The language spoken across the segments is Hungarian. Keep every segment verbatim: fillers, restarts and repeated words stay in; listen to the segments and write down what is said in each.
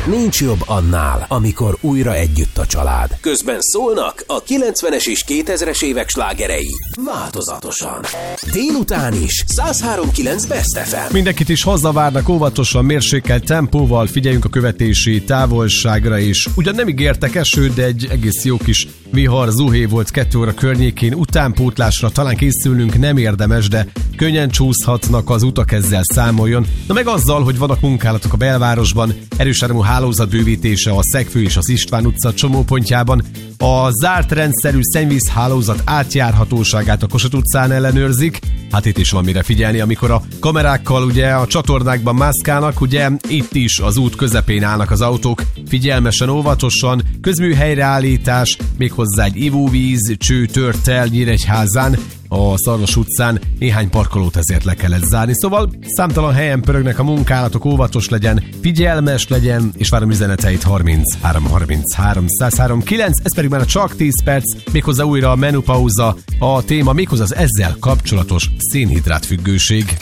nincs jobb annál, amikor újra együtt a család. Közben szólnak a kilencvenes és kétezres évek slágerei. Változatosan. Délután is száz három kilenc Best ef em. Mindenkit is hozzavárnak óvatosan, mérsékelt tempóval, figyeljünk a követési távolságra is. Ugyan nem ígértek esőt, de egy egész jó kis vihar zuhé volt kettő óra környékén. Utánpótlásra talán készülnünk nem érdemes, de könnyen csúszhatnak az utak, ezzel számoljon. Na meg azzal, hogy vannak munkálatok a belvárosban, erős áramú hálózat bővítése a Szegfő és az István utca csomópontjában, a zárt rendszerű szennyvíz hálózat átjárhatóságát a Kossuth utcán ellenőrzik. Hát itt is van mire figyelni, amikor a kamerákkal ugye a csatornákban mászkálnak, ugye itt is az út közepén állnak az autók, figyelmesen, óvatosan, közműhelyreállítás, méghozzá egy ivóvíz cső tört el Nyíregyházán, a Szarvas utcán, néhány parkolót ezért le kellett zárni. Szóval számtalan helyen pörögnek a munkálatok, óvatos legyen, figyelmes legyen, és várom üzeneteit harminchárom harminchárom száz három kilenc, ez pedig már a csak tíz perc, méghozzá újra a menopauza, a téma méghozzá az ezzel kapcsolatos szénhidrátfüggőség.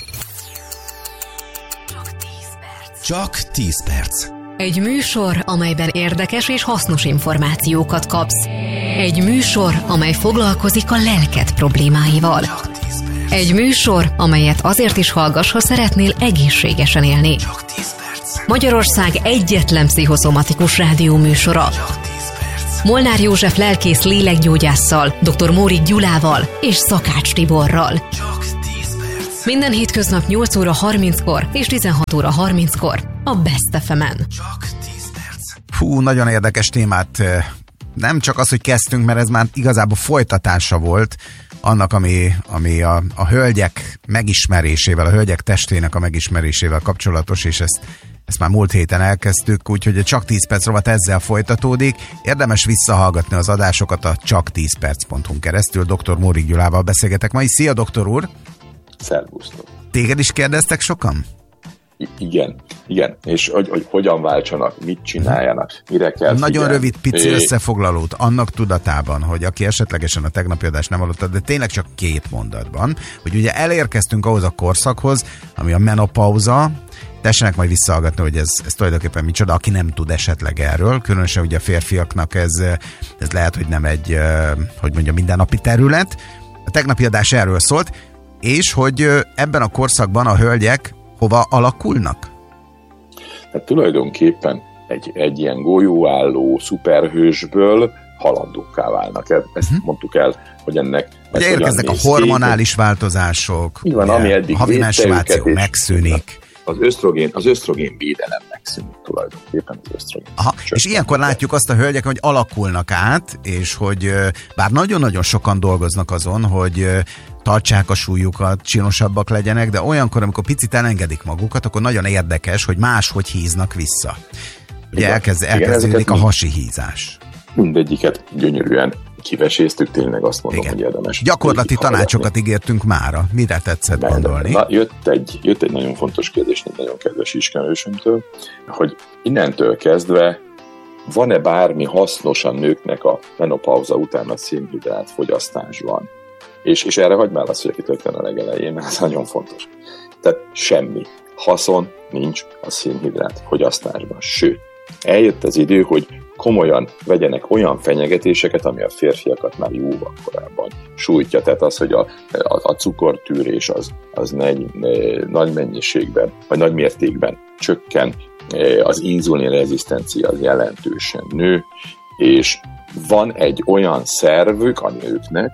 Csak tíz perc. Egy műsor, amelyben érdekes és hasznos információkat kapsz. Egy műsor, amely foglalkozik a lelked problémáival. Egy műsor, amelyet azért is hallgass, ha szeretnél egészségesen élni. Magyarország egyetlen pszichoszomatikus rádióműsora. Molnár József lelkész lélekgyógyásszal, dr. Mórik Gyulával és Szakács Tiborral. Minden hétköznap nyolc óra harminckor és tizenhat óra harminckor a Best ef emen. Fú, nagyon érdekes témát. Nem csak az, hogy kezdtünk, mert ez már igazából folytatása volt annak, ami, ami a, a hölgyek megismerésével, a hölgyek testének a megismerésével kapcsolatos, és ezt, ezt már múlt héten elkezdtük, úgyhogy a Csak tíz perc rovat ezzel folytatódik. Érdemes visszahallgatni az adásokat a csak tíz perc pont hu keresztül. doktor Mórik Gyulával beszélgetek ma is. Szia, doktor úr! Szervusztok! Téged is kérdeztek sokan? I- igen, igen. És hogy, hogy hogyan váltsanak, mit csináljanak, mire kell Nagyon figyelni. rövid, pici összefoglalót, annak tudatában, hogy aki esetlegesen a tegnapi adást nem hallotta, de tényleg csak két mondatban, hogy ugye elérkeztünk ahhoz a korszakhoz, ami a menopauza. Tessenek majd visszahallgatni, hogy ez, ez tulajdonképpen micsoda, aki nem tud esetleg erről, különösen ugye a férfiaknak ez, ez lehet, hogy nem egy, hogy mondjam, mindennapi terület. A tegnapi adás erről szólt, és hogy ebben a korszakban a hölgyek hova alakulnak? Tehát tulajdonképpen egy, egy ilyen golyóálló szuperhősből halandókká válnak. Ezt hmm. mondtuk el, hogy ennek... Ugye érkeznek a hormonális változások, így van, ami eddig a havi menstruáció megszűnik. Az ösztrogén, az ösztrogén védelem megszűnik tulajdonképpen, az ösztrogén. Aha, és ilyenkor látjuk azt a hölgyek, hogy alakulnak át, és hogy bár nagyon-nagyon sokan dolgoznak azon, hogy tartsák a súlyukat, csinosabbak legyenek, de olyankor, amikor picit elengedik magukat, akkor nagyon érdekes, hogy máshogy híznak vissza. Ugye igen, elkezd, elkezdődik a hasi hízás. Mindegyiket gyönyörűen kiveséztük, tényleg azt mondom, igen, hogy érdemes. Gyakorlati tanácsokat ígértünk mára. Mire tetszett de, gondolni? Na, jött, egy, jött egy nagyon fontos kérdés, egy nagyon kedves ismerősömtől, hogy innentől kezdve van-e bármi hasznos a nőknek a menopauza után a szénhidrát fogyasztásban? És, és erre hagyd válaszoljak itt rögtön a legelején, mert ez nagyon fontos. Tehát semmi haszon nincs a szénhidrát fogyasztásban. Sőt, eljött az idő, hogy komolyan vegyenek olyan fenyegetéseket, ami a férfiakat már jóval korábban sújtja. Tehát az, hogy a, a, a cukortűrés az, az nagy, nagy mennyiségben, vagy nagy mértékben csökken, az inzulinrezisztencia az jelentősen nő, és van egy olyan szervük a nőknek,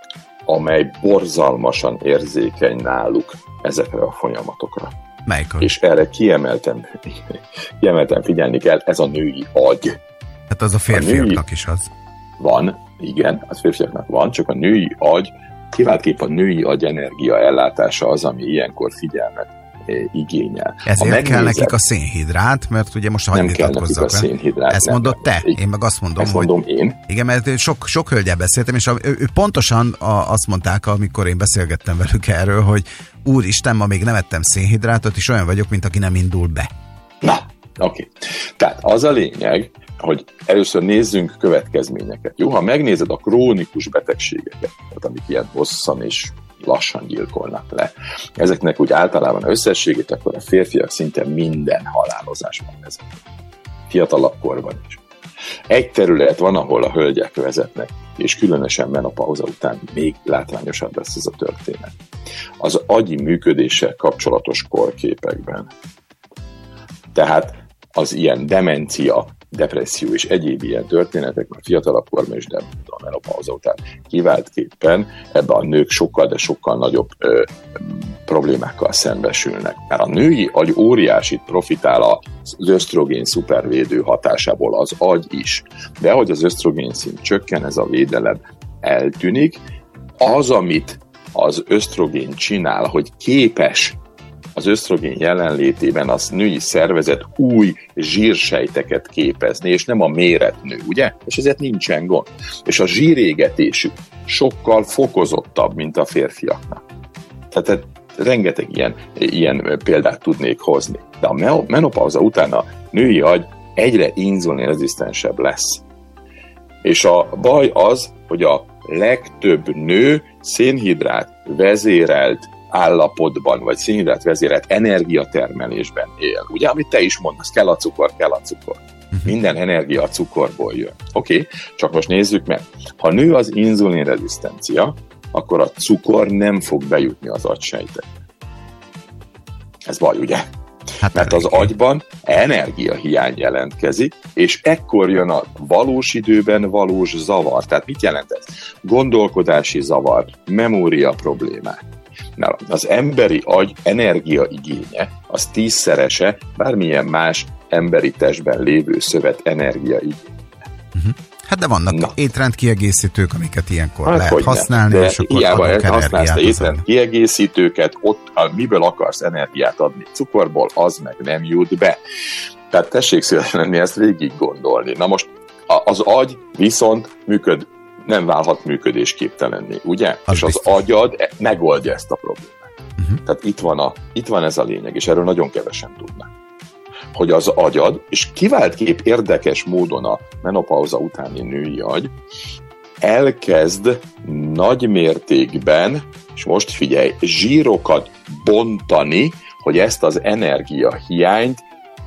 amely borzalmasan érzékeny náluk ezekre a folyamatokra. Melyikor? És erre kiemelten, kiemelten figyelni kell, ez a női agy. Hát az a férfiaknak a is az. Van, igen, az férfiaknak van, csak a női agy, kiváltképp a női agy energia ellátása az, ami ilyenkor figyelmet igényel. Ezért megnézed, kell nekik a szénhidrát, mert ugye most hagyj vitatkozzak le. Ezt mondod te? Én meg azt mondom, ezt hogy... mondom én. Igen, mert sok, sok hölgyel beszéltem, és a, ő, ő pontosan a, azt mondták, amikor én beszélgettem velük erről, hogy úristen, ma még nem ettem szénhidrátot, és olyan vagyok, mint aki nem indul be. Na, oké. Okay. Tehát az a lényeg, hogy először nézzünk következményeket. Jó, ha megnézed a krónikus betegségeket, tehát amik ilyen hosszan és lassan gyilkolnak le. Ezeknek úgy általában összességét, akkor a férfiak szinte minden halálozásban vezetnek. fiatalabb korban is. Egy terület van, ahol a hölgyek vezetnek, és különösen menopauza után még látványosabb lesz ez a történet. Az agyi működéssel kapcsolatos korképekben. Tehát az ilyen demencia, depresszió és egyéb ilyen történetek már fiatalabb korban is, de a menopauza után kiváltképpen ebbe a nők sokkal, de sokkal nagyobb ö, problémákkal szembesülnek. Mert a női agy óriásit profitál az ösztrogén szupervédő hatásából az agy is. De ahogy az ösztrogén szint csökken, ez a védelem eltűnik. Az, amit az ösztrogén csinál, hogy képes az ösztrogén jelenlétében az női szervezet új zsírsejteket képezni, és nem a méretnő, ugye? És ezért nincsen gond. És a zsírégetésük sokkal fokozottabb, mint a férfiaknak. Tehát rengeteg ilyen, ilyen példát tudnék hozni. De a menopauza után a női agy egyre inzulinrezisztensebb lesz. És a baj az, hogy a legtöbb nő szénhidrát vezérelt állapotban, vagy szénhidrát vezérelt energiatermelésben él. Ugye, amit te is mondasz, kell a cukor, kell a cukor. Uh-huh. Minden energia a cukorból jön. Oké, okay? Csak most nézzük meg. Ha nő az inzulinrezisztencia, akkor a cukor nem fog bejutni az agysejtekbe. Ez baj, ugye? Hát mert az agyban energiahiány jelentkezik, és ekkor jön a valós időben valós zavar. Tehát mit jelent ez? Gondolkodási zavar, memória problémák. Mert az emberi agy energiaigénye az tízszerese bármilyen más emberi testben lévő szövet energiaigénye. Uh-huh. Hát de vannak Na. étrendkiegészítők, amiket ilyenkor hát lehet használni, de és akkor hiába adunk használsz te energiát. étrendkiegészítőket, ott miből akarsz energiát adni? Cukorból, az meg nem jut be. Tehát tessék szívesen lenni ezt végig gondolni. Na most az agy viszont működ, nem válhat működésképtelenné, ugye? Az és az biztos. Agyad megoldja ezt a problémát. Uh-huh. Tehát itt van, a, itt van ez a lényeg, és erről nagyon kevesen tudnak. Hogy az agyad, és kiváltképp érdekes módon a menopauza utáni női agy elkezd nagy mértékben, és most figyelj, zsírokat bontani, hogy ezt az energiahiányt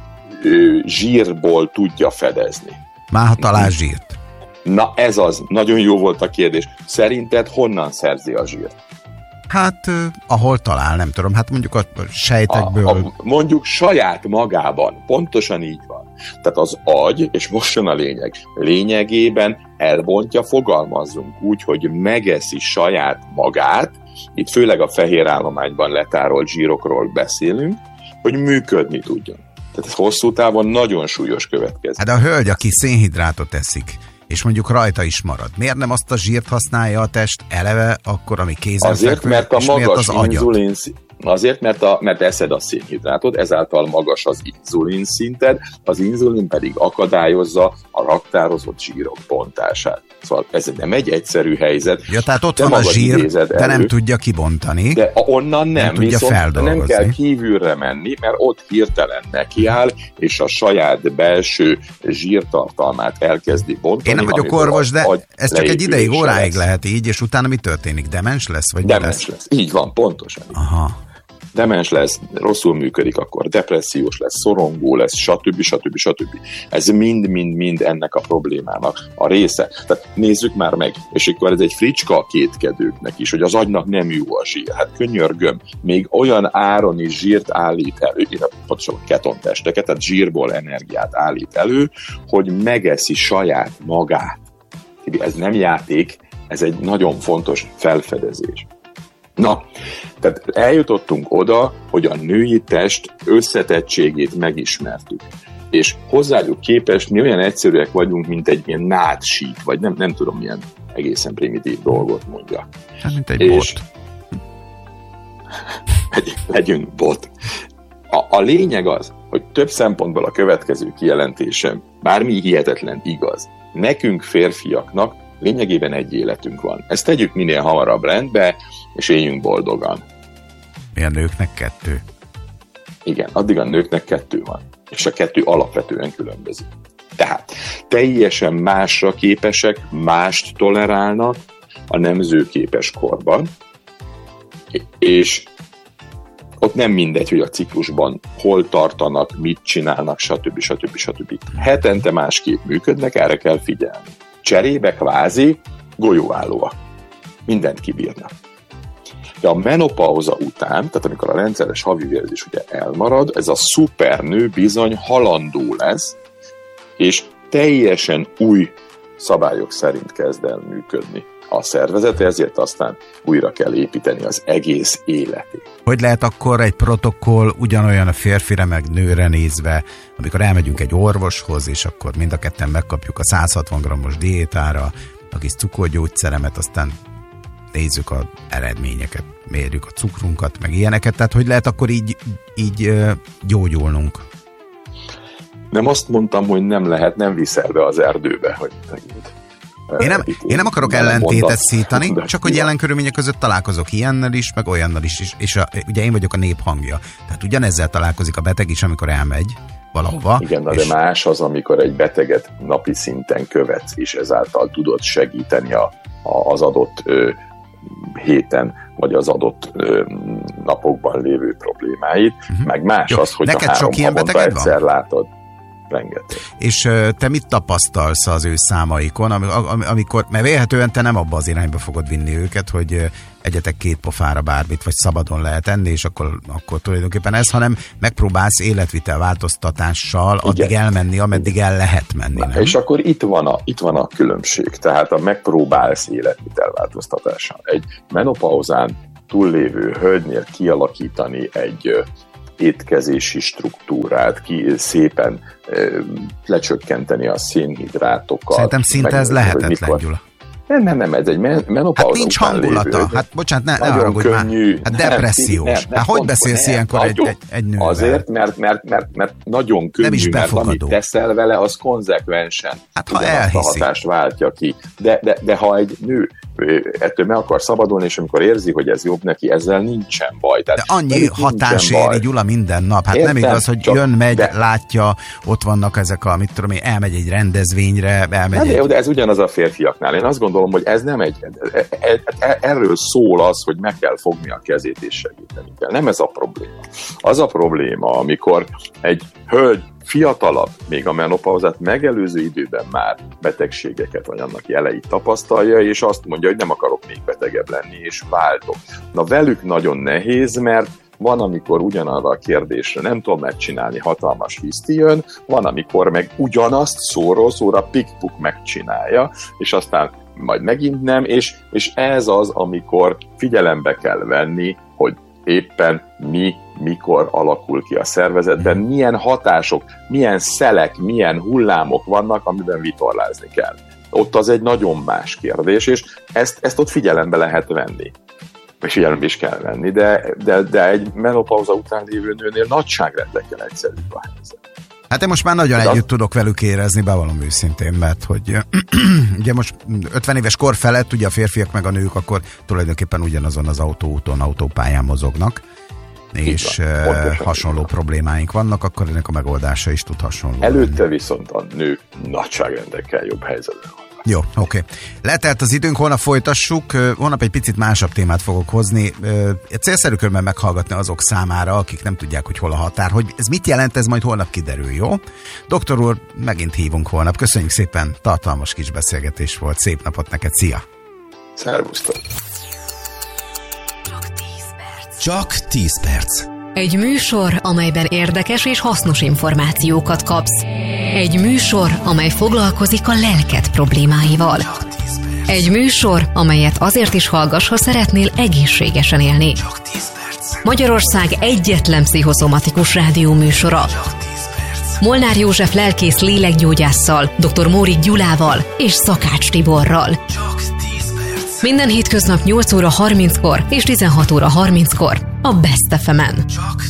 ő, zsírból tudja fedezni. Már ha talál zsírt. Na ez az, nagyon jó volt a kérdés. Szerinted honnan szerzi a zsírt? Hát, uh, ahol talál, nem tudom, hát mondjuk a sejtekből. A, a, mondjuk saját magában, pontosan így van. Tehát az agy, és most jön a lényeg, lényegében elbontja, fogalmazzunk úgy, hogy megeszi saját magát, itt főleg a fehérállományban letárolt zsírokról beszélünk, hogy működni tudjon. Tehát ez hosszú távon nagyon súlyos következmény. Hát a hölgy, aki szénhidrátot eszik, és mondjuk rajta is marad. Miért nem azt a zsírt használja a test eleve, akkor, ami kézenfekvő, azért, mert a magas az inzulin, azért, mert, a, mert eszed a szénhidrátot, ezáltal magas az inzulin szinted, az inzulin pedig akadályozza a raktározott zsírok bontását. Szóval ez nem egy egyszerű helyzet. Ja, tehát ott van a zsír, de nem tudja kibontani. De onnan nem, nem tudja viszont feldolgozni. Nem kell kívülre menni, mert ott hirtelen nekiáll, és a saját belső zsírtartalmát elkezdi bontani. Én nem vagyok orvos, de ez csak egy ideig, óráig lesz. Lehet így, és utána mi történik? Demens lesz? Vagy Demens lesz? lesz. Így van, pontosan. Aha. Demens lesz, rosszul működik, akkor depressziós lesz, szorongó lesz, stb. stb. stb. Ez mind-mind-mind ennek a problémának a része. Tehát nézzük már meg, és akkor ez egy fricska a kétkedőknek is, hogy az agynak nem jó a zsír. Hát könyörgöm, még olyan áron is zsírt állít elő, pontosan ketontesteket, tehát zsírból energiát állít elő, hogy megeszi saját magát. Ez nem játék, ez egy nagyon fontos felfedezés. Na, tehát eljutottunk oda, hogy a női test összetettségét megismertük. És hozzájuk képest mi olyan egyszerűek vagyunk, mint egy ilyen nádsít, vagy nem, nem tudom, milyen egészen primitív dolgot mondja. Hát, mint egy és bot. Legyünk bot. A, a lényeg az, hogy több szempontból a következő kijelentésem, bármi hihetetlen igaz, nekünk férfiaknak lényegében egy életünk van. Ezt tegyük minél hamarabb rendbe, és éljünk boldogan. Mi a nőknek kettő? Igen, addig a nőknek kettő van. És a kettő alapvetően különbözik. Tehát teljesen másra képesek, mást tolerálnak a nemzőképes korban, és ott nem mindegy, hogy a ciklusban hol tartanak, mit csinálnak, stb. stb. stb. Hetente másképp működnek, erre kell figyelni. Cserébe kvázi golyóállóak. Mindent kibírnak. De a menopauza után, tehát amikor a rendszeres havi vérzés ugye elmarad, ez a szupernő bizony halandó lesz, és teljesen új szabályok szerint kezd el működni a szervezet, ezért aztán újra kell építeni az egész életét. Hogy lehet akkor egy protokoll ugyanolyan a férfire meg nőre nézve, amikor elmegyünk egy orvoshoz, és akkor mind a ketten megkapjuk a száz hatvan grammos diétára, a kis cukorgyógyszeremet, aztán nézzük az eredményeket, mérjük a cukrunkat, meg ilyeneket, tehát hogy lehet akkor így, így gyógyulnunk? Nem azt mondtam, hogy nem lehet, nem viszel be az erdőbe, hogy megint. Én nem, én nem akarok ellentétet szítani, csak hogy jelen körülmények között találkozok ilyennel is, meg olyannal is, és, és a, ugye én vagyok a nép hangja. Tehát ugyanezzel találkozik a beteg is, amikor elmegy valahova. Igen, és... de más az, amikor egy beteget napi szinten követsz, és ezáltal tudod segíteni a, a, az adott ö, héten, vagy az adott ö, napokban lévő problémáit, uh-huh. meg más Jó, az, hogy a három havonta egyszer látod. Rengeteg. És uh, te mit tapasztalsz az ő számaikon, am- am- amikor, mert vélhetően te nem abba az irányba fogod vinni őket, hogy uh, egyetek két pofára bármit, vagy szabadon lehet enni, és akkor, akkor tulajdonképpen ez, hanem megpróbálsz életvitel változtatással addig igen. elmenni, ameddig el lehet menni. Nem? És akkor itt van, a, itt van a különbség, tehát a megpróbálsz életvitel változtatással. Egy menopauzán túllévő hölgynél kialakítani egy étkezési struktúrát, ki szépen ö, lecsökkenteni a szénhidrátokat. Szerintem szinte ez lehetetlen, mikor... Gyula. Nem, nem, nem, ez egy menopauza. Hát nincs hangulata. Lévő, hát bocsánat, ne, ne haragudj már. Hát depressziós. Nem, nem, hát hogy beszélsz nem, ilyenkor egy, egy, egy nővel? Azért, mert, mert, mert, mert nagyon könnyű, mert amit teszel vele, az konzekvensen hát, ha elhiszi. A hatást váltja ki. De, de, de ha egy nő ettől meg akar szabadulni, és amikor érzi, hogy ez jobb neki, ezzel nincsen baj. Tehát de annyi hatás éri, Gyula, minden nap. Hát értem, nem igaz, hogy jön, megy, de... látja, ott vannak ezek a, mit tudom én, elmegy egy rendezvényre, elmegy egy... egy... De ez ugyanaz a férfiaknál. Én azt gondolom, hogy ez nem egy... Erről szól az, hogy meg kell fogni a kezét és segíteni kell. Nem ez a probléma. Az a probléma, amikor egy hölgy fiatalabb, még a menopauzát megelőző időben már betegségeket vagy annak jeleit tapasztalja, és azt mondja, hogy nem akarok még betegebb lenni, és váltok. Na velük nagyon nehéz, mert van, amikor ugyanarra a kérdésre nem tudom megcsinálni, hatalmas hiszti jön, van, amikor meg ugyanazt szóról szóra pik-puk megcsinálja, és aztán majd megint nem, és, és ez az, amikor figyelembe kell venni, hogy éppen mi, mikor alakul ki a szervezetben, milyen hatások, milyen szelek, milyen hullámok vannak, amiben vitorlázni kell. Ott az egy nagyon más kérdés, és ezt, ezt ott figyelembe lehet venni. És figyelembe is kell venni, de, de, de egy menopauza után lévő nőnél nagyságrendekkel egyszerűbb a helyzet. Hát én most már nagyon de együtt az... tudok velük érezni, bevallom őszintén, mert hogy ugye most ötven éves kor felett, ugye a férfiak meg a nők akkor tulajdonképpen ugyanazon az autóúton, autópályán mozognak, és van, hasonló problémáink vannak, akkor ennek a megoldása is tud hasonló Előtte lenni. Viszont a nők nagyságrendekkel jobb helyzetben van. Jó, oké. Okay. Letelt az időnk, holnap folytassuk, holnap egy picit másabb témát fogok hozni. Célszerű körben meghallgatni azok számára, akik nem tudják, hogy hol a határ, hogy ez mit jelent, ez majd holnap kiderül, jó? Doktor úr, megint hívunk holnap. Köszönjük szépen, tartalmas kis beszélgetés volt, szép napot neked, szia! Szervusztok! Csak tíz perc. Egy műsor, amelyben érdekes és hasznos információkat kapsz. Egy műsor, amely foglalkozik a lelked problémáival. Egy műsor, amelyet azért is hallgass, ha szeretnél egészségesen élni. Magyarország egyetlen pszichoszomatikus rádió műsora. Molnár József lelkész lélekgyógyásszal, dr. Mórik Gyulával és Szakács Tiborral. Minden hétköznap nyolc óra harminckor és tizenhat óra harminckor a Best ef emen.